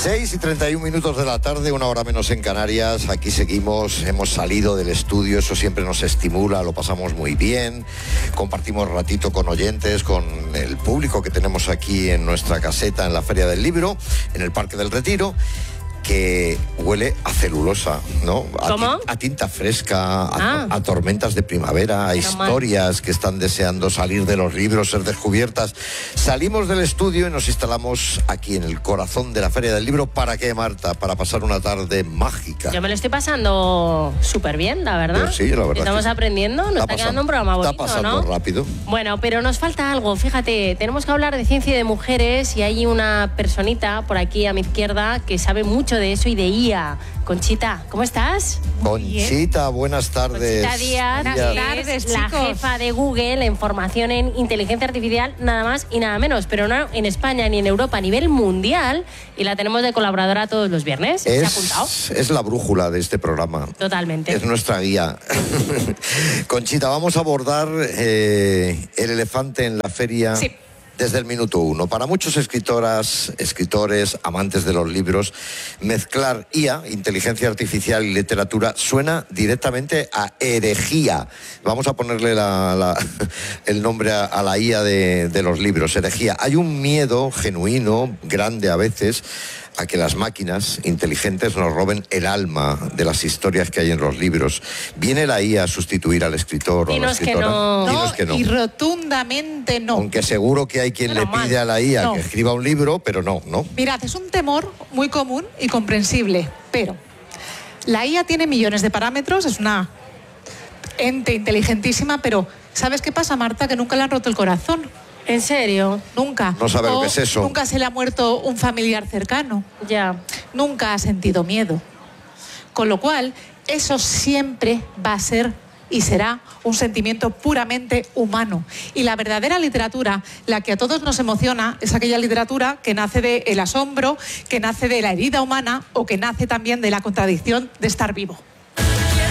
6:31 de la tarde, una hora menos en Canarias. Aquí seguimos, hemos salido del estudio, eso siempre nos estimula, lo pasamos muy bien. Compartimos ratito con oyentes, con el público que tenemos aquí en nuestra caseta en la Feria del Libro, en el Parque del Retiro, que huele a celulosa, ¿no? ¿Cómo? A tinta fresca, a tormentas de primavera, a historias que están deseando salir de los libros, ser descubiertas. Salimos del estudio y nos instalamos aquí en el corazón de la Feria del Libro. ¿Para qué, Marta? Para pasar una tarde mágica. Yo me lo estoy pasando súper bien, la verdad. Pues sí, la verdad. Estamos aprendiendo, nos está quedando un programa bonito, está pasando, ¿no? Rápido. Bueno, pero nos falta algo, fíjate, tenemos que hablar de ciencia y de mujeres y hay una personita por aquí a mi izquierda que sabe mucho de eso y de IA. Conchita, ¿cómo estás? Conchita, buenas tardes. Conchita Díaz, buenas tardes, es la jefa de Google en formación en inteligencia artificial, nada más y nada menos, pero no en España ni en Europa, a nivel mundial, y la tenemos de colaboradora todos los viernes. ¿Se ha apuntado? Es la brújula de este programa. Totalmente. Es nuestra guía. Conchita, vamos a abordar el elefante en la feria. Sí. Desde el minuto uno. Para muchos escritoras, escritores, amantes de los libros, mezclar IA, inteligencia artificial y literatura, suena directamente a herejía. Vamos a ponerle el nombre a la IA de los libros, herejía. Hay un miedo genuino, grande a veces, a que las máquinas inteligentes nos roben el alma de las historias que hay en los libros. ¿Viene la IA a sustituir al escritor o a la escritora? Dinos que no. Y rotundamente no. Aunque seguro que hay quien le pide a la IA que escriba un libro, pero no. Mirad, es un temor muy común y comprensible, pero la IA tiene millones de parámetros, es una ente inteligentísima, pero ¿sabes qué pasa, Marta? Que nunca le han roto el corazón. ¿En serio? Nunca. No sabe lo que es eso. Nunca se le ha muerto un familiar cercano. Ya. Nunca ha sentido miedo. Con lo cual, eso siempre va a ser y será un sentimiento puramente humano. Y la verdadera literatura, la que a todos nos emociona, es aquella literatura que nace del asombro, que nace de la herida humana o que nace también de la contradicción de estar vivo.